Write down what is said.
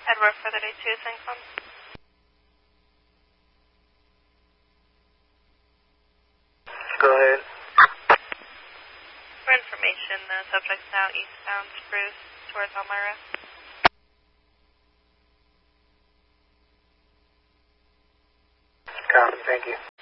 Edward for 32, Syncom. Go ahead. For information, the subject's now eastbound Spruce towards Elmira. Copy, thank you.